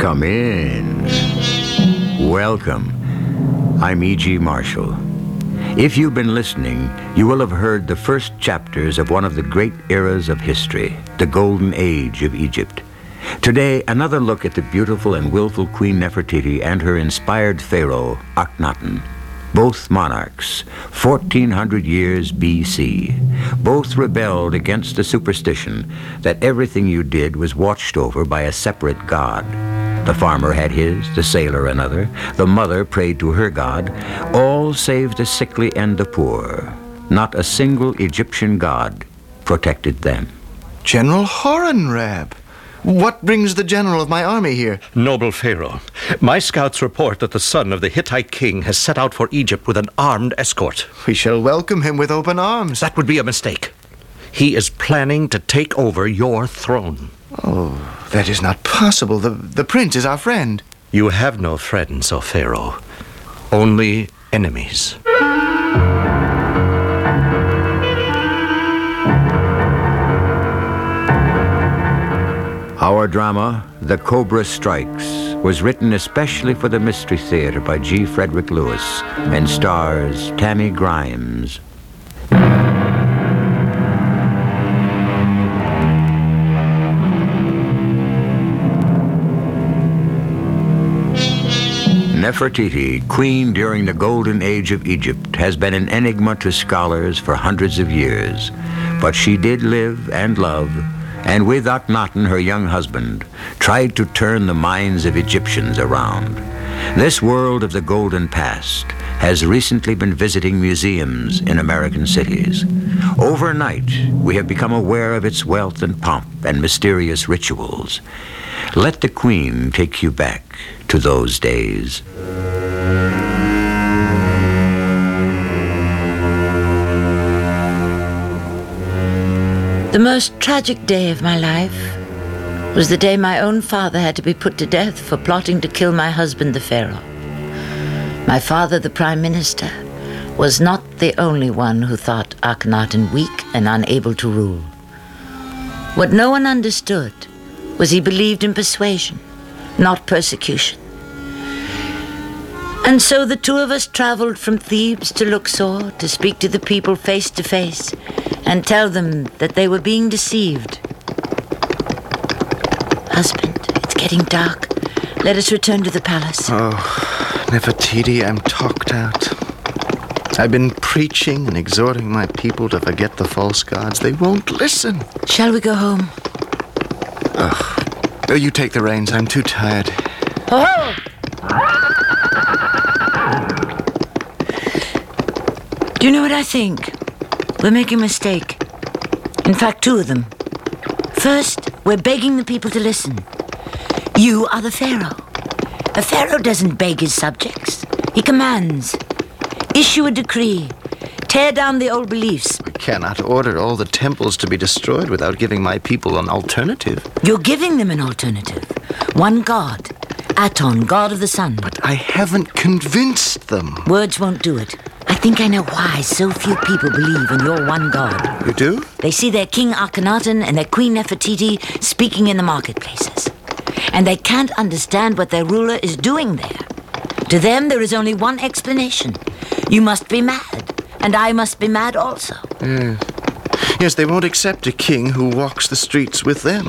Come in. Welcome. I'm E.G. Marshall. If you've been listening, you will have heard the first chapters of one of the great eras of history, the Golden Age of Egypt. Today, another look at the beautiful and willful Queen Nefertiti and her inspired pharaoh, Akhenaten. Both monarchs, 1400 years B.C. Both rebelled against the superstition that everything you did was watched over by a separate god. The farmer had his, the sailor another, the mother prayed to her god, all save the sickly and the poor. Not a single Egyptian god protected them. General Horemheb! What brings the general of my army here? Noble Pharaoh, my scouts report that the son of the Hittite king has set out for Egypt with an armed escort. We shall welcome him with open arms. That would be a mistake. He is planning to take over your throne. Oh, that is not possible. The prince is our friend. You have no friends, O Pharaoh. Only enemies. Our drama, The Cobra Strikes, was written especially for the Mystery Theater by G. Frederick Lewis and stars Tammy Grimes. Nefertiti, queen during the Golden Age of Egypt, has been an enigma to scholars for hundreds of years. But she did live and love, and with Akhenaten, her young husband, tried to turn the minds of Egyptians around. This world of the golden past has recently been visiting museums in American cities. Overnight, we have become aware of its wealth and pomp and mysterious rituals. Let the Queen take you back to those days. The most tragic day of my life was the day my own father had to be put to death for plotting to kill my husband, the pharaoh. My father, the prime minister, was not the only one who thought Akhenaten weak and unable to rule. What no one understood was he believed in persuasion, not persecution. And so the two of us traveled from Thebes to Luxor to speak to the people face to face and tell them that they were being deceived. Husband, it's getting dark. Let us return to the palace. Oh, Nefertiti, I'm talked out. I've been preaching and exhorting my people to forget the false gods. They won't listen. Shall we go home? Oh, you take the reins. I'm too tired. Oh! Do you know what I think? We're making a mistake. In fact, two of them. First, we're begging the people to listen. You are the pharaoh. A pharaoh doesn't beg his subjects. He commands. Issue a decree. Tear down the old beliefs. I cannot order all the temples to be destroyed without giving my people an alternative. You're giving them an alternative. One god. Aton, god of the sun. But I haven't convinced them. Words won't do it. I think I know why so few people believe in your one god. You do? They see their king Akhenaten and their queen Nefertiti speaking in the marketplaces. And they can't understand what their ruler is doing there. To them, there is only one explanation. You must be mad, and I must be mad also. Yes, they won't accept a king who walks the streets with them.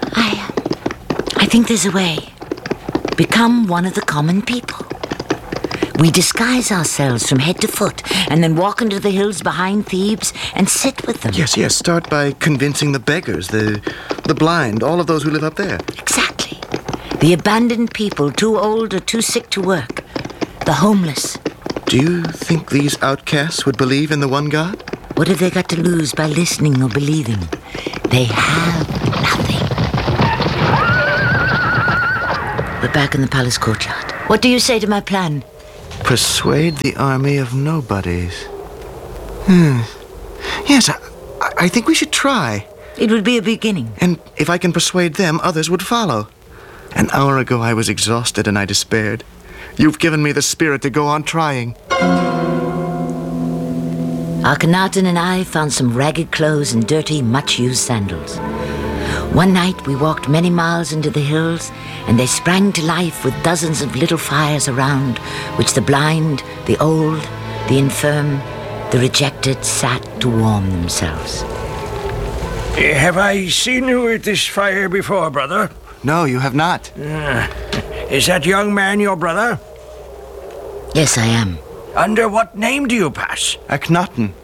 I think there's a way. Become one of the common people. We disguise ourselves from head to foot and then walk into the hills behind Thebes and sit with them. Yes. Start by convincing the beggars, the blind, all of those who live up there. Exactly. The abandoned people, too old or too sick to work. The homeless. Do you think these outcasts would believe in the one God? What have they got to lose by listening or believing? They have nothing. We're back in the palace courtyard. What do you say to my plan? Persuade the army of nobodies. Yes, I think we should try. It would be a beginning. And if I can persuade them, others would follow. An hour ago I was exhausted and I despaired. You've given me the spirit to go on trying. Akhenaten and I found some ragged clothes and dirty, much-used sandals. One night we walked many miles into the hills, and they sprang to life with dozens of little fires around, which the blind, the old, the infirm, the rejected sat to warm themselves. Have I seen you at this fire before, brother? No, you have not. Is that young man your brother? Yes, I am. Under what name do you pass? Akhenaten.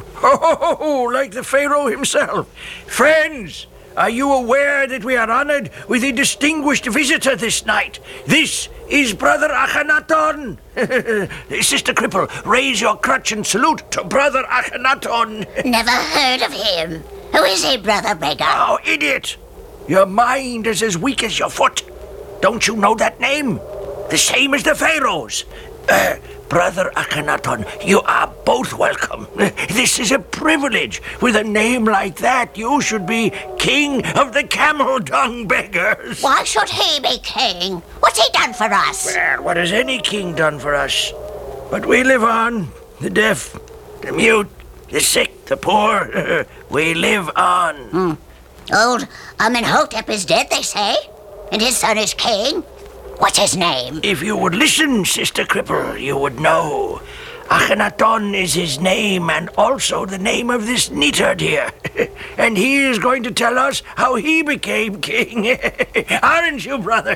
Oh, like the Pharaoh himself. Friends, are you aware that we are honored with a distinguished visitor this night? This is Brother Akhenaten. Sister Cripple, raise your crutch and salute to Brother Akhenaten. Never heard of him. Who is he, Brother Beggar? Oh, idiot! Your mind is as weak as your foot. Don't you know that name? The same as the Pharaoh's. Brother Akhenaten, you are both welcome. This is a privilege. With a name like that, you should be king of the camel dung beggars. Why should he be king? What's he done for us? Well, what has any king done for us? But we live on. The deaf, the mute, the sick, the poor. We live on. Old Amenhotep is dead, they say, and his son is king. What's his name? If you would listen, Sister Cripple, you would know. Akhenaten is his name, and also the name of this neatherd here. And he is going to tell us how he became king. Aren't you, brother?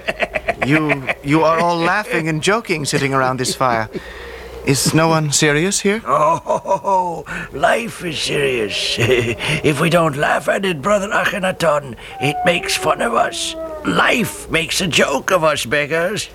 You are all laughing and joking sitting around this fire. Is no one serious here? Oh, life is serious. If we don't laugh at it, Brother Akhenaten, it makes fun of us. Life makes a joke of us beggars.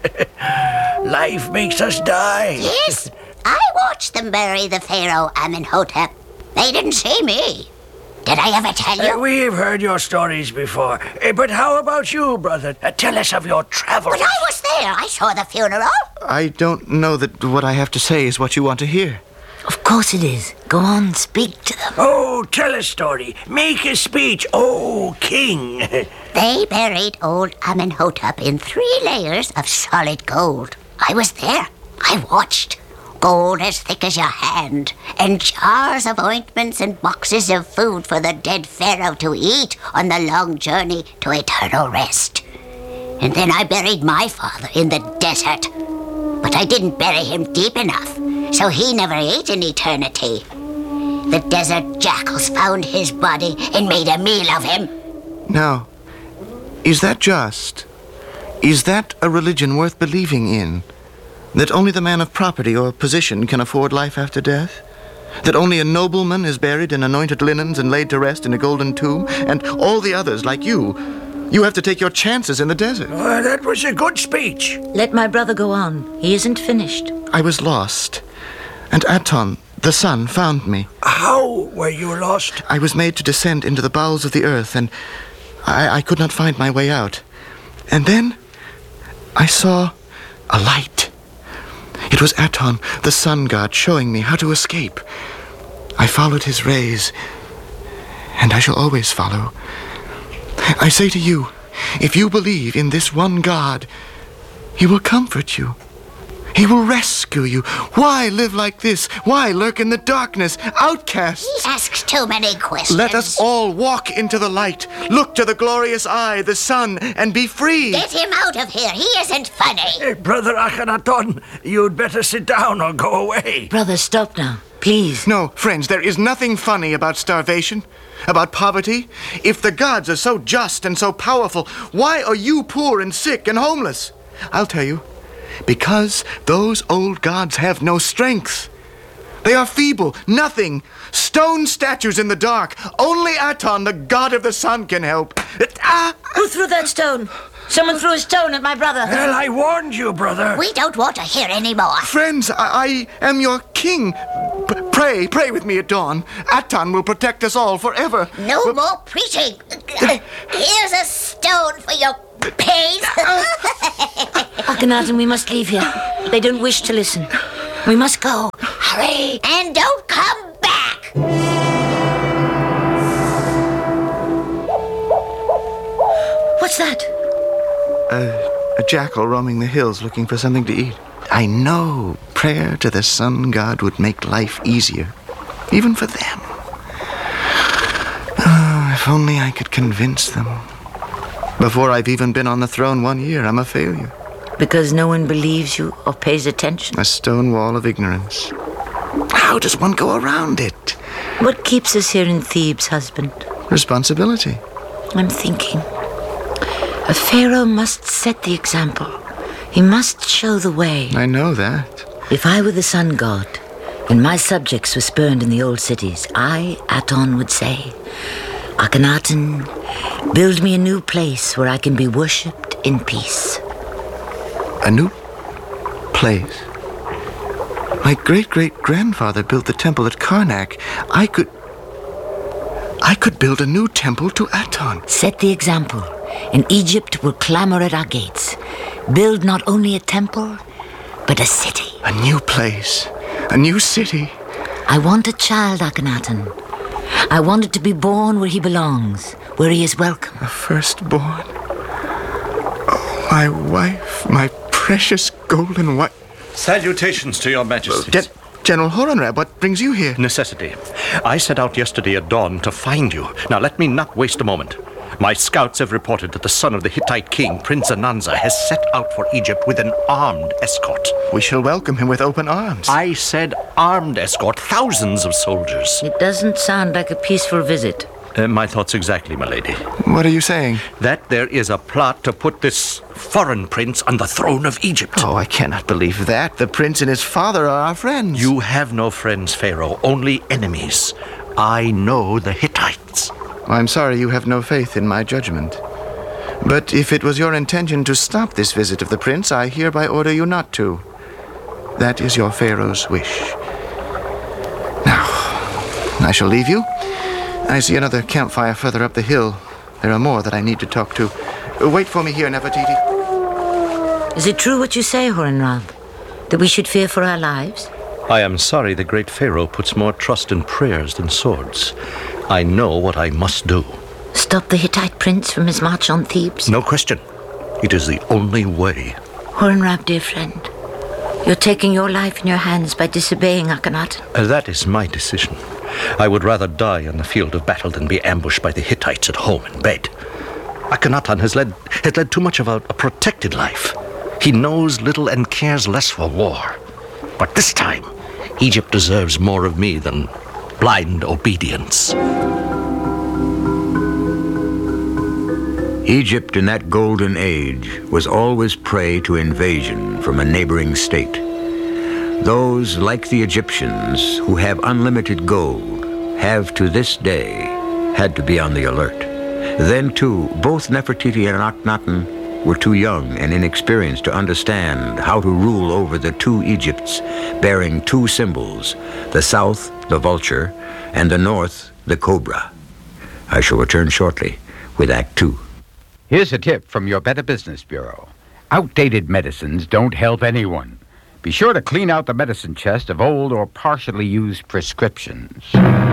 Life makes us die. Yes, I watched them bury the Pharaoh Amenhotep. They didn't see me. Did I ever tell you? We've heard your stories before. But how about you, brother? Tell us of your travels. But I was there. I saw the funeral. I don't know that what I have to say is what you want to hear. Of course it is. Go on, speak to them. Oh, tell a story. Make a speech. Oh, king. They buried old Amenhotep in 3 layers of solid gold. I was there. I watched. Gold as thick as your hand, and jars of ointments and boxes of food for the dead pharaoh to eat on the long journey to eternal rest. And then I buried my father in the desert. But I didn't bury him deep enough, so he never ate in eternity. The desert jackals found his body and made a meal of him. Now, is that just? Is that a religion worth believing in? That only the man of property or position can afford life after death? That only a nobleman is buried in anointed linens and laid to rest in a golden tomb? And all the others, like you have to take your chances in the desert. Oh, that was a good speech. Let my brother go on. He isn't finished. I was lost, and Aton, the sun, found me. How were you lost? I was made to descend into the bowels of the earth, and I could not find my way out. And then I saw a light. It was Aton, the sun god, showing me how to escape. I followed his rays, and I shall always follow. I say to you, if you believe in this one God, he will comfort you. He will rescue you. Why live like this? Why lurk in the darkness, outcasts? He asks too many questions. Let us all walk into the light, look to the glorious eye, the sun, and be free. Get him out of here. He isn't funny. Brother Akhenaten, you'd better sit down or go away. Brother, stop now. Please. No, friends, there is nothing funny about starvation, about poverty. If the gods are so just and so powerful, why are you poor and sick and homeless? I'll tell you. Because those old gods have no strength. They are feeble, nothing, stone statues in the dark. Only Aton, the god of the sun, can help. Who threw that stone? Someone threw a stone at my brother. Well, I warned you, brother. We don't want to hear any more. Friends, I am your king. Pray with me at dawn. Aton will protect us all forever. No more preaching. Here's a stone for your pain. Akhenaten, we must leave here. They don't wish to listen. We must go. Hurry, and don't come back. What's that? A jackal roaming the hills looking for something to eat. I know prayer to the sun god would make life easier, even for them. If only I could convince them. Before I've even been on the throne 1 year, I'm a failure. Because no one believes you or pays attention? A stone wall of ignorance. How does one go around it? What keeps us here in Thebes, husband? Responsibility. I'm thinking. A pharaoh must set the example. He must show the way. I know that. If I were the sun god, and my subjects were spurned in the old cities, I, Aton, would say, Akhenaten, build me a new place where I can be worshipped in peace. A new place? My great-great-grandfather built the temple at Karnak. I could build a new temple to Aton. Set the example, and Egypt will clamor at our gates. Build not only a temple, but a city. A new place. A new city. I want a child, Akhenaten. I want it to be born where he belongs, where he is welcome. A firstborn. Oh, my wife, my precious golden wife. Salutations to your majesties. General Horemheb, what brings you here? Necessity. I set out yesterday at dawn to find you. Now let me not waste a moment. My scouts have reported that the son of the Hittite king, Prince Ananza, has set out for Egypt with an armed escort. We shall welcome him with open arms. I said armed escort, thousands of soldiers. It doesn't sound like a peaceful visit. My thoughts exactly, my lady. What are you saying? That there is a plot to put this foreign prince on the throne of Egypt. Oh, I cannot believe that. The prince and his father are our friends. You have no friends, Pharaoh, only enemies. I know the Hittites. I'm sorry you have no faith in my judgment. But if it was your intention to stop this visit of the prince, I hereby order you not to. That is your Pharaoh's wish. Now, I shall leave you. I see another campfire further up the hill. There are more that I need to talk to. Wait for me here, Nefertiti. Is it true what you say, Horemheb, that we should fear for our lives? I am sorry the great Pharaoh puts more trust in prayers than swords. I know what I must do. Stop the Hittite prince from his march on Thebes? No question. It is the only way. Horemheb, dear friend, you're taking your life in your hands by disobeying Akhenaten. That is my decision. I would rather die on the field of battle than be ambushed by the Hittites at home in bed. Akhenaten has led too much of a protected life. He knows little and cares less for war. But this time, Egypt deserves more of me than blind obedience. Egypt in that golden age was always prey to invasion from a neighboring state. Those, like the Egyptians, who have unlimited gold, have to this day had to be on the alert. Then, too, both Nefertiti and Akhenaten were too young and inexperienced to understand how to rule over the two Egypts bearing two symbols, the south, the vulture, and the north, the cobra. I shall return shortly with Act 2. Here's a tip from your Better Business Bureau. Outdated medicines don't help anyone. Be sure to clean out the medicine chest of old or partially used prescriptions.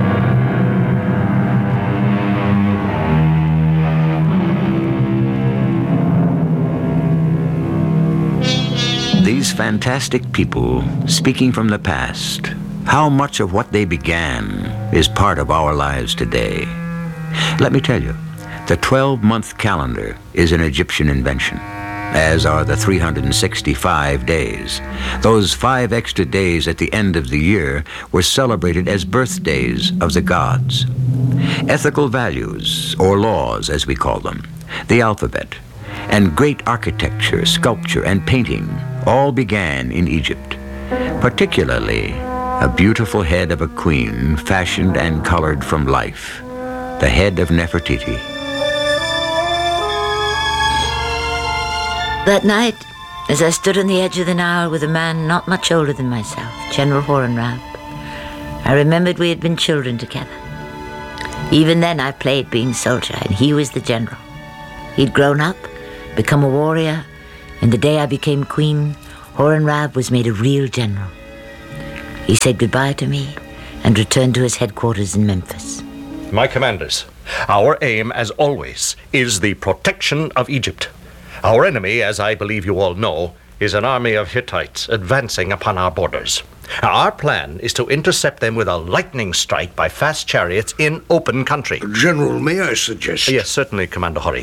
These fantastic people, speaking from the past, how much of what they began is part of our lives today? Let me tell you, the 12-month calendar is an Egyptian invention, as are the 365 days. Those 5 extra days at the end of the year were celebrated as birthdays of the gods. Ethical values, or laws as we call them, the alphabet, and great architecture, sculpture, and painting all began in Egypt, particularly a beautiful head of a queen fashioned and colored from life, the head of Nefertiti. That night, as I stood on the edge of the Nile with a man not much older than myself, General Horemheb, I remembered we had been children together. Even then I played being soldier, and he was the general. He'd grown up, become a warrior, and the day I became queen, Horemheb was made a real general. He said goodbye to me and returned to his headquarters in Memphis. My commanders, our aim, as always, is the protection of Egypt. Our enemy, as I believe you all know, is an army of Hittites advancing upon our borders. Now, our plan is to intercept them with a lightning strike by fast chariots in open country. General, may I suggest? Yes, certainly, Commander Hori.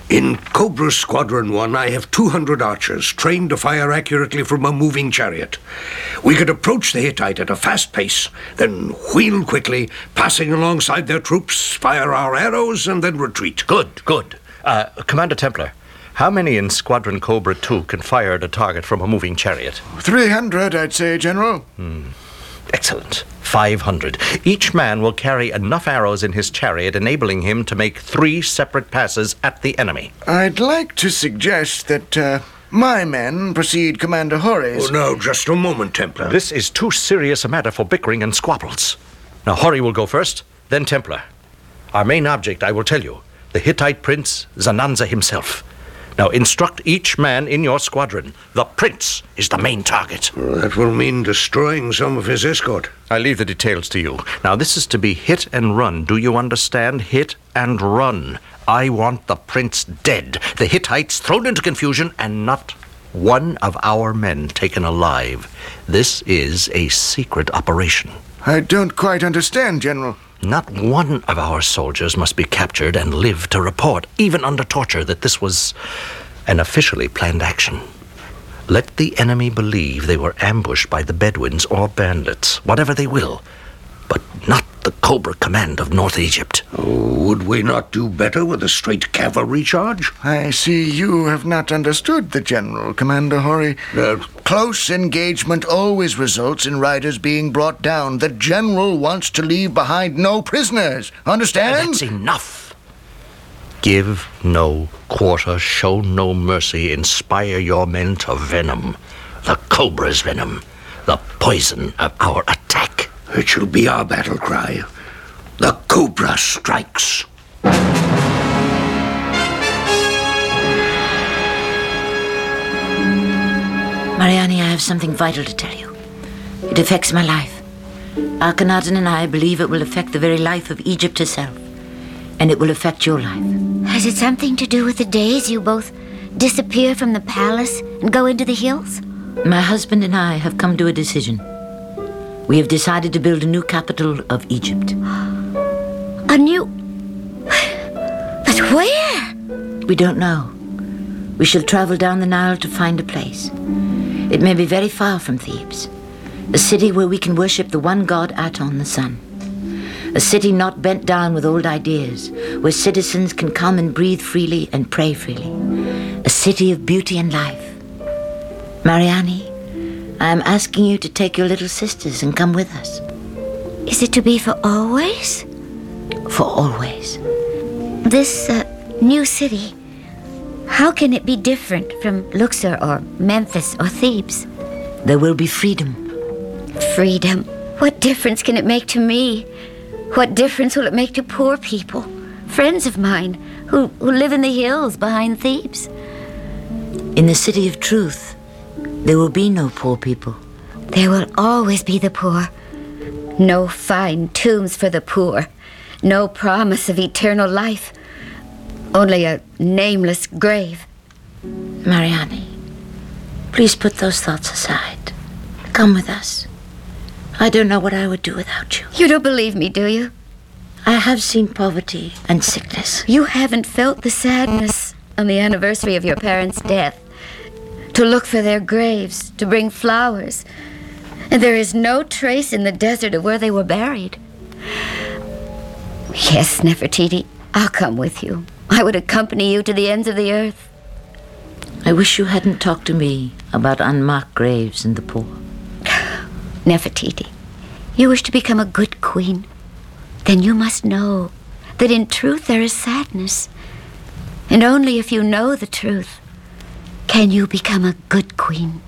In Cobra Squadron 1, I have 200 archers trained to fire accurately from a moving chariot. We could approach the Hittite at a fast pace, then wheel quickly, passing alongside their troops, fire our arrows, and then retreat. Good. Commander Templar, how many in Squadron Cobra 2 can fire at a target from a moving chariot? 300, I'd say, General. Excellent. 500. Each man will carry enough arrows in his chariot, enabling him to make 3 separate passes at the enemy. I'd like to suggest that my men precede Commander Hori's. Oh, now, just a moment, Templar. This is too serious a matter for bickering and squabbles. Now, Hori will go first, then Templar. Our main object, I will tell you, the Hittite prince, Zananza himself. Now, instruct each man in your squadron. The prince is the main target. That will mean destroying some of his escort. I leave the details to you. Now, this is to be hit and run. Do you understand? Hit and run. I want the prince dead, the Hittites thrown into confusion, and not one of our men taken alive. This is a secret operation. I don't quite understand, General. Not one of our soldiers must be captured and live to report, even under torture, that this was an officially planned action. Let the enemy believe they were ambushed by the Bedouins or bandits, whatever they will, but not the Cobra Command of North Egypt. Oh, would we not do better with a straight cavalry charge? I see you have not understood the General, Commander Hori. Close engagement always results in riders being brought down. The General wants to leave behind no prisoners. Understand? That's enough. Give no quarter, show no mercy, inspire your men to venom. The Cobra's venom, the poison of our attack. It shall be our battle cry. The Cobra strikes. Mariani, I have something vital to tell you. It affects my life. Akhenaten and I believe it will affect the very life of Egypt herself. And it will affect your life. Has it something to do with the days you both disappear from the palace and go into the hills? My husband and I have come to a decision. We have decided to build a new capital of Egypt. A new... But where? We don't know. We shall travel down the Nile to find a place. It may be very far from Thebes. A city where we can worship the one god Aton, the sun. A city not bent down with old ideas, where citizens can come and breathe freely and pray freely. A city of beauty and life. Mariani, I am asking you to take your little sisters and come with us. Is it to be for always? For always. This new city, how can it be different from Luxor or Memphis or Thebes? There will be freedom. Freedom? What difference can it make to me? What difference will it make to poor people, friends of mine, who live in the hills behind Thebes? In the city of truth, there will be no poor people. There will always be the poor. No fine tombs for the poor. No promise of eternal life. Only a nameless grave. Mariani, please put those thoughts aside. Come with us. I don't know what I would do without you. You don't believe me, do you? I have seen poverty and sickness. You haven't felt the sadness on the anniversary of your parents' death. To look for their graves, to bring flowers. And there is no trace in the desert of where they were buried. Yes, Nefertiti, I'll come with you. I would accompany you to the ends of the earth. I wish you hadn't talked to me about unmarked graves and the poor. Nefertiti, you wish to become a good queen? Then you must know that in truth there is sadness. And only if you know the truth can you become a good queen.